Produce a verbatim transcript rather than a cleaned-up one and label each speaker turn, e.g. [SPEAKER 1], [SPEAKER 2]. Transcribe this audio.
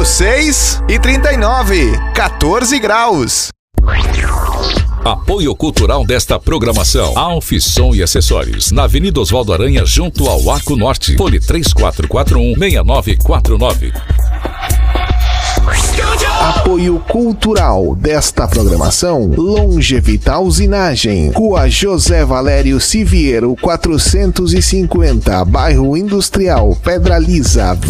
[SPEAKER 1] seis e trinta e nove, quatorze graus.
[SPEAKER 2] Apoio cultural desta programação: Alfisson e Acessórios, na Avenida Oswaldo Aranha, junto ao Arco Norte. Fone três quatro quatro um, seis nove quatro nove.
[SPEAKER 3] Apoio cultural desta programação: Longevital Usinagem, Rua José Valério Siviero quatrocentos e cinquenta, Bairro Industrial, Pedra Lisa.